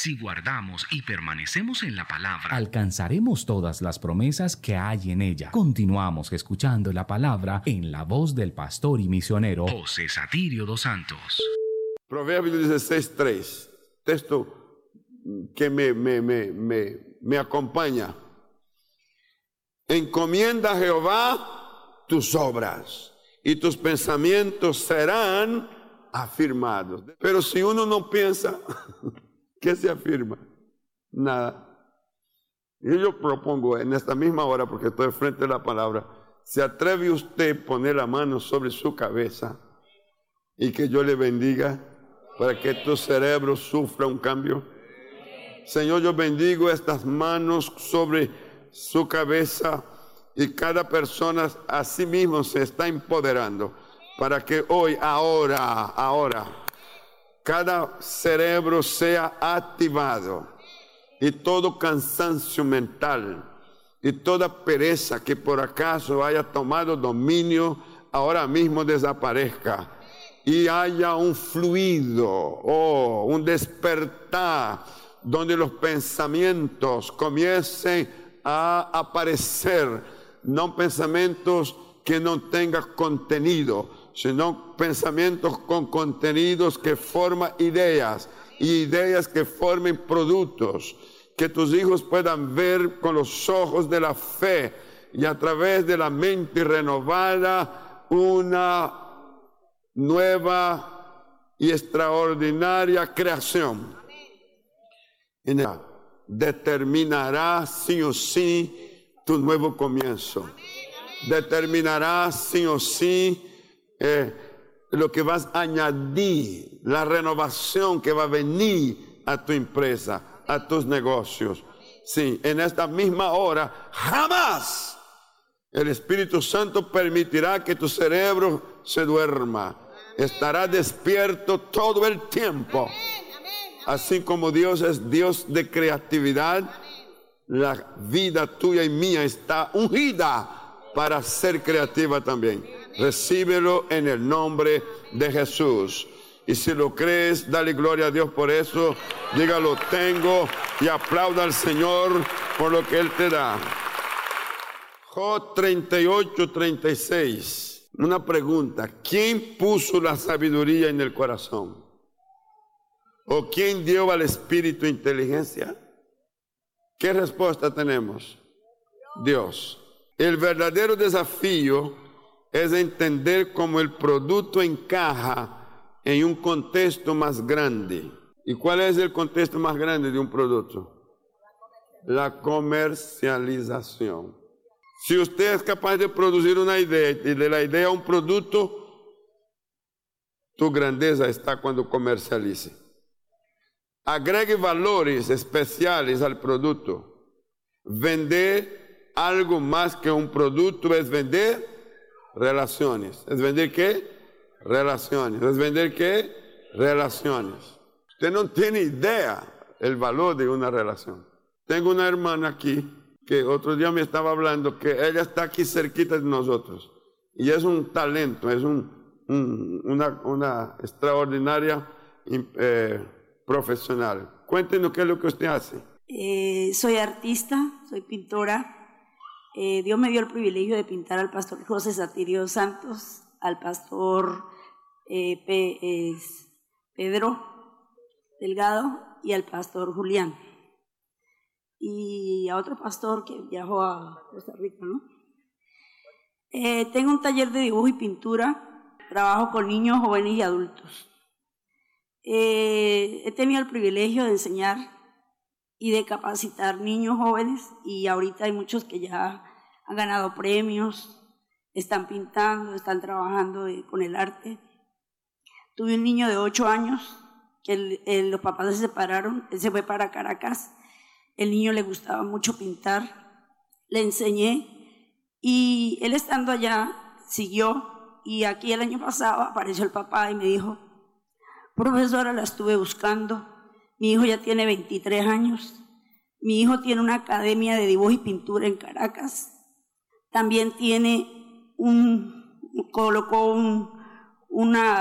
Si guardamos y permanecemos en la palabra, alcanzaremos todas las promesas que hay en ella. Continuamos escuchando la palabra en la voz del pastor y misionero José Satirio dos Santos. Proverbios 16:3, texto que me acompaña. Encomienda a Jehová tus obras y tus pensamientos serán afirmados. Pero si uno no piensa, ¿qué se afirma? Nada. Y yo propongo en esta misma hora, porque estoy frente a la palabra, ¿se atreve usted a poner la mano sobre su cabeza y que yo le bendiga para que tu cerebro sufra un cambio? Señor, yo bendigo estas manos sobre su cabeza y cada persona a sí mismo se está empoderando para que hoy, ahora, cada cerebro sea activado y todo cansancio mental y toda pereza que por acaso haya tomado dominio ahora mismo desaparezca y haya un fluido un despertar donde los pensamientos comiencen a aparecer, no pensamientos que no tengan contenido, sino pensamientos con contenidos que forman ideas y ideas que formen productos, que tus hijos puedan ver con los ojos de la fe y a través de la mente renovada una nueva y extraordinaria creación. Determinará sí o sí tu nuevo comienzo. Determinará sí o sí lo que vas a añadir, la renovación que va a venir a tu empresa, a tus negocios. Sí, en esta misma hora, jamás el Espíritu Santo permitirá que tu cerebro se duerma. Estará despierto todo el tiempo. Así como Dios es Dios de creatividad, la vida tuya y mía está ungida para ser creativa también. Recíbelo en el nombre de Jesús. Y si lo crees, dale gloria a Dios por eso. Dígalo, tengo, y aplauda al Señor por lo que Él te da. Job 38:36. Una pregunta: ¿quién puso la sabiduría en el corazón? ¿O quién dio al espíritu inteligencia? ¿Qué respuesta tenemos? Dios. El verdadero desafío es entender cómo el producto encaja en un contexto más grande. ¿Y cuál es el contexto más grande de un producto? La comercialización. Si usted es capaz de producir una idea y de la idea un producto, tu grandeza está cuando comercialice. Agregue valores especiales al producto. Vender algo más que un producto es vender relaciones. ¿Es vender qué? Relaciones. ¿Es vender qué? Relaciones. Usted no tiene idea el valor de una relación. Tengo una hermana aquí que otro día me estaba hablando que ella está aquí cerquita de nosotros y es un talento, es una extraordinaria profesional. Cuéntenos qué es lo que usted hace. Soy artista, soy pintora. Dios me dio el privilegio de pintar al pastor José Satirio Santos, al pastor Pedro Delgado y al pastor Julián. Y a otro pastor que viajó a Costa Rica, ¿no? Tengo un taller de dibujo y pintura, trabajo con niños, jóvenes y adultos. He tenido el privilegio de enseñar y de capacitar niños, jóvenes, y ahorita hay muchos que ya han ganado premios, están pintando, están trabajando con el arte. Tuve un niño de 8 años que los papás se separaron, él se fue para Caracas. El niño le gustaba mucho pintar, le enseñé y él estando allá siguió, y aquí el año pasado apareció el papá y me dijo: profesora, la estuve buscando, mi hijo ya tiene 23 años, mi hijo tiene una academia de dibujo y pintura en Caracas, también tiene colocó una